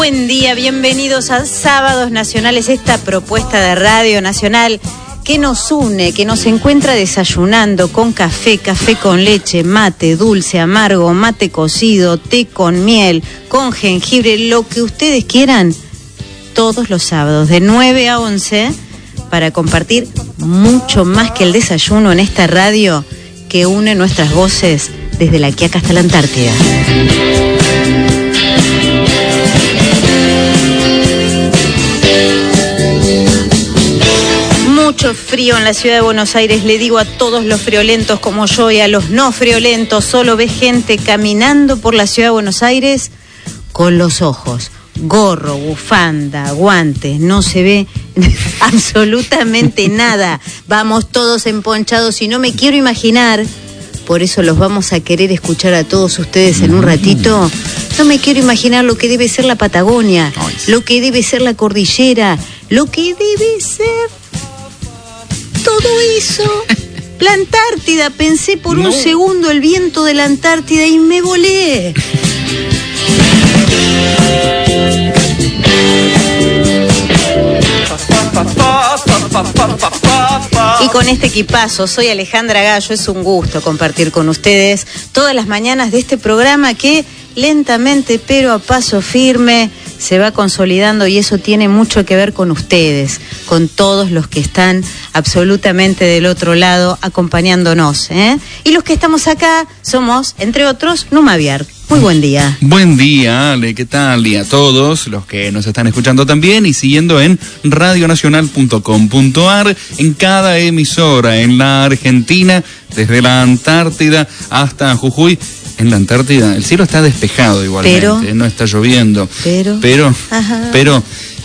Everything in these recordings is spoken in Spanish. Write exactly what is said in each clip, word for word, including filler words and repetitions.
Buen día, bienvenidos a Sábados Nacionales, esta propuesta de Radio Nacional que nos une, que nos encuentra desayunando con café, café con leche, mate, dulce, amargo, mate cocido, té con miel, con jengibre, lo que ustedes quieran, todos los sábados de nueve a once, para compartir mucho más que el desayuno en esta radio que une nuestras voces desde la Quiaca hasta la Antártida. Mucho frío en la ciudad de Buenos Aires, le digo a todos los friolentos como yo y a los no friolentos, solo ve gente caminando por la ciudad de Buenos Aires con los ojos, gorro, bufanda, guantes, no se ve absolutamente nada, vamos todos emponchados y no me quiero imaginar, por eso los vamos a querer escuchar a todos ustedes en un ratito, no me quiero imaginar lo que debe ser la Patagonia, lo que debe ser la cordillera, lo que debe ser todo eso. La Antártida, pensé por no. un segundo el viento de la Antártida y me volé. Y con este equipazo, soy Alejandra Gallo, es un gusto compartir con ustedes todas las mañanas de este programa que lentamente pero a paso firme se va consolidando y eso tiene mucho que ver con ustedes, con todos los que están absolutamente del otro lado acompañándonos, ¿eh? Y los que estamos acá somos, entre otros, Numa Viar. Muy buen día. Buen día, Ale, ¿qué tal? Y a todos los que nos están escuchando también y siguiendo en radio nacional punto com punto a r, en cada emisora, en la Argentina, desde la Antártida hasta Jujuy. En la Antártida el cielo está despejado igualmente, pero, no está lloviendo. Pero, pero, ajá. pero...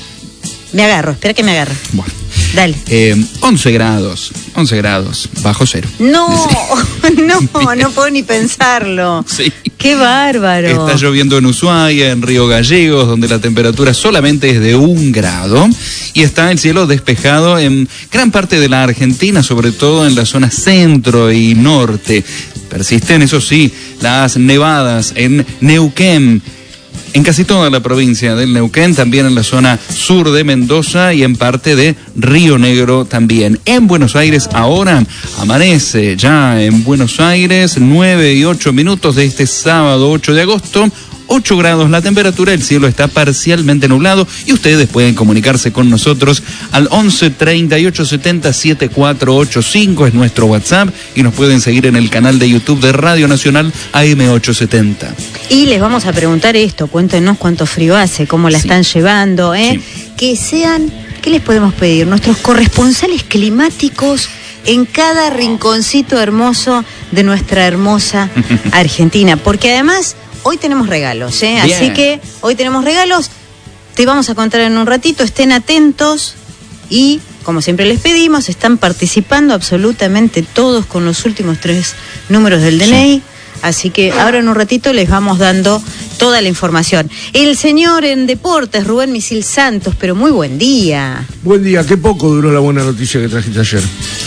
Me agarro, espera que me agarre. Bueno. Dale. Eh, once grados, once grados, bajo cero. No, no, no puedo ni pensarlo. Sí. Qué bárbaro. Está lloviendo en Ushuaia, en Río Gallegos, donde la temperatura solamente es de un grado. Y está el cielo despejado en gran parte de la Argentina, sobre todo en la zona centro y norte. Persisten, eso sí, las nevadas en Neuquén, en casi toda la provincia del Neuquén, también en la zona sur de Mendoza y en parte de Río Negro también. En Buenos Aires ahora amanece ya en Buenos Aires, nueve y ocho minutos de este sábado ocho de agosto. ocho grados la temperatura, el cielo está parcialmente nublado y ustedes pueden comunicarse con nosotros al once treinta y ocho setenta setenta y cuatro ochenta y cinco, es nuestro WhatsApp, y nos pueden seguir en el canal de YouTube de Radio Nacional A M ochocientos setenta. Y les vamos a preguntar esto, cuéntenos cuánto frío hace, cómo la sí. están llevando, ¿eh? Sí. Que sean, ¿qué les podemos pedir? Nuestros corresponsales climáticos en cada rinconcito hermoso de nuestra hermosa Argentina, porque además hoy tenemos regalos, ¿eh? Así que hoy tenemos regalos, te vamos a contar en un ratito, estén atentos y, como siempre les pedimos, están participando absolutamente todos con los últimos tres números del D N I, sí. Así que ahora en un ratito les vamos dando toda la información. El señor en deportes, Rubén Misil Santos, pero muy buen día. Buen día, qué poco duró la buena noticia que trajiste ayer.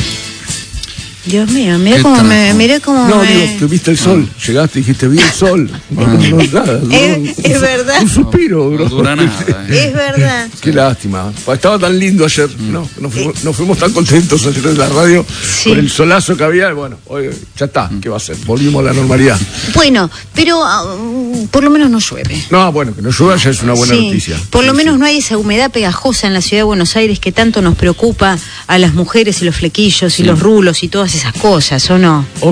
Dios mío, mira cómo me, mirá cómo no, me... digo, que viste el sol, no. Llegaste y dijiste, vi el sol. No, no, no, nada. Duró, es, es verdad. Un suspiro, bro. No dura nada. Eh. Es verdad. Qué lástima. Estaba tan lindo ayer. Mm. No, nos fuimos, nos fuimos tan contentos ayer en la radio, sí. Con el solazo que había. Bueno, hoy ya está, ¿qué va a ser? Volvimos a la normalidad. Bueno, pero uh, por lo menos no llueve. No, bueno, que no llueva ya es una buena sí. noticia. Por sí, lo menos sí. no hay esa humedad pegajosa en la ciudad de Buenos Aires que tanto nos preocupa a las mujeres y los flequillos y sí. los rulos y todas esas cosas, ¿o no?